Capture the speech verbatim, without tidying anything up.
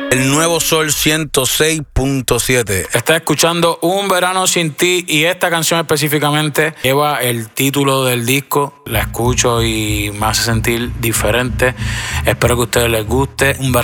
El Nuevo Sol ciento seis punto siete. Estás escuchando Un Verano Sin Ti y esta canción específicamente lleva el título del disco. La escucho y me hace sentir diferente. Espero que a ustedes les guste. Un